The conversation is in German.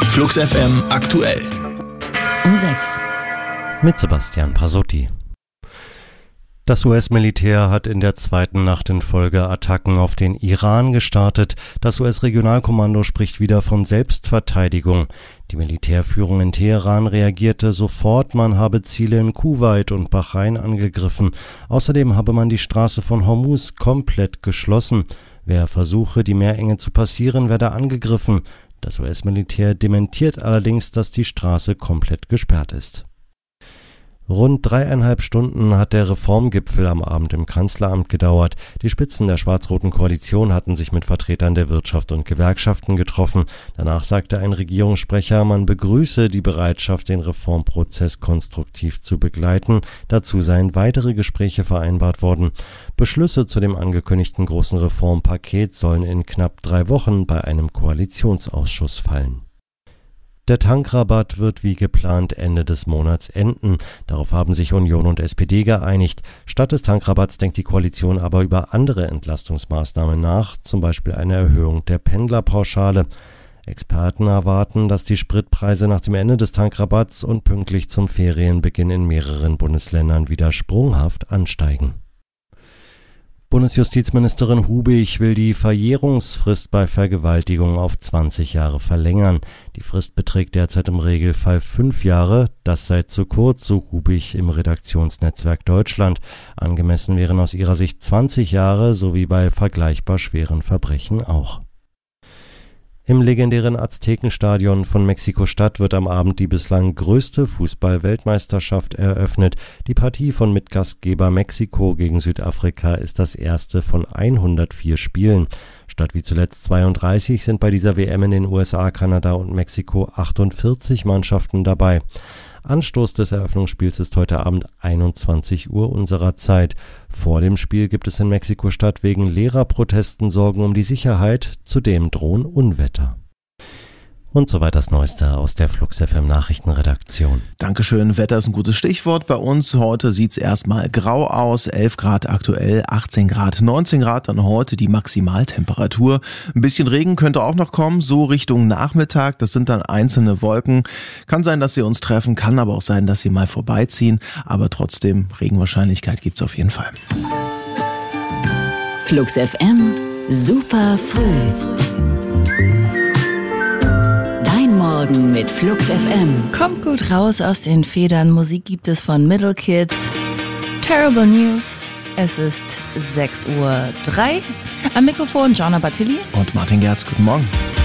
Flux FM aktuell. Um 6. Mit Sebastian Pasotti. Das US-Militär hat in der zweiten Nacht in Folge Attacken auf den Iran gestartet. Das US-Regionalkommando spricht wieder von Selbstverteidigung. Die Militärführung in Teheran reagierte sofort, man habe Ziele in Kuwait und Bahrain angegriffen. Außerdem habe man die Straße von Hormuz komplett geschlossen. Wer versuche, die Meerenge zu passieren, werde angegriffen. Das US-Militär dementiert allerdings, dass die Straße komplett gesperrt ist. Rund 3,5 Stunden hat der Reformgipfel am Abend im Kanzleramt gedauert. Die Spitzen der schwarz-roten Koalition hatten sich mit Vertretern der Wirtschaft und Gewerkschaften getroffen. Danach sagte ein Regierungssprecher, man begrüße die Bereitschaft, den Reformprozess konstruktiv zu begleiten. Dazu seien weitere Gespräche vereinbart worden. Beschlüsse zu dem angekündigten großen Reformpaket sollen in knapp 3 Wochen bei einem Koalitionsausschuss fallen. Der Tankrabatt wird wie geplant Ende des Monats enden. Darauf haben sich Union und SPD geeinigt. Statt des Tankrabatts denkt die Koalition aber über andere Entlastungsmaßnahmen nach, zum Beispiel eine Erhöhung der Pendlerpauschale. Experten erwarten, dass die Spritpreise nach dem Ende des Tankrabatts und pünktlich zum Ferienbeginn in mehreren Bundesländern wieder sprunghaft ansteigen. Bundesjustizministerin Hubig will die Verjährungsfrist bei Vergewaltigung auf 20 Jahre verlängern. Die Frist beträgt derzeit im Regelfall 5 Jahre. Das sei zu kurz, so Hubig im Redaktionsnetzwerk Deutschland. Angemessen wären aus ihrer Sicht 20 Jahre, sowie bei vergleichbar schweren Verbrechen auch. Im legendären Aztekenstadion von Mexiko-Stadt wird am Abend die bislang größte Fußball-Weltmeisterschaft eröffnet. Die Partie von Mitgastgeber Mexiko gegen Südafrika ist das erste von 104 Spielen. Statt wie zuletzt 32 sind bei dieser WM in den USA, Kanada und Mexiko 48 Mannschaften dabei. Anstoß des Eröffnungsspiels ist heute Abend 21 Uhr unserer Zeit. Vor dem Spiel gibt es in Mexiko-Stadt wegen Lehrerprotesten Sorgen um die Sicherheit, zudem drohen Unwetter. Und soweit das Neueste aus der Flux FM Nachrichtenredaktion. Dankeschön, Wetter ist ein gutes Stichwort. Bei uns heute sieht's erstmal grau aus, 11 Grad aktuell, 18 Grad, 19 Grad dann heute die Maximaltemperatur. Ein bisschen Regen könnte auch noch kommen, so Richtung Nachmittag. Das sind dann einzelne Wolken. Kann sein, dass sie uns treffen, kann aber auch sein, dass sie mal vorbeiziehen. Aber trotzdem, Regenwahrscheinlichkeit gibt's auf jeden Fall. Flux FM, super früh. Morgen mit Flux FM. Kommt gut raus aus den Federn. Musik gibt es von Middle Kids. Terrible News. Es ist 6:03 Uhr. Am Mikrofon Gianna Battilli und Martin Gerz. Guten Morgen.